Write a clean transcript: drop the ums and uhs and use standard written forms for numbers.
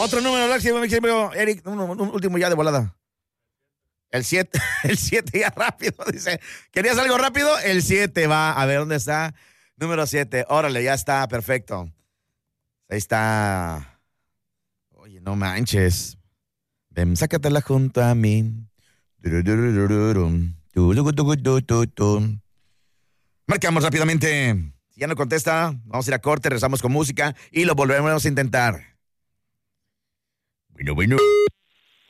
Otro número, Eric, un último ya de volada. El 7, el 7 ya rápido, dice. ¿Querías algo rápido? El 7 va. A ver, ¿dónde está? Número 7. Órale, ya está, perfecto. Ahí está. Oye, no manches. Ven, sácatela junto a mí. Marcamos rápidamente. Si ya no contesta, vamos a ir a corte, regresamos con música y lo volveremos a intentar. Bueno.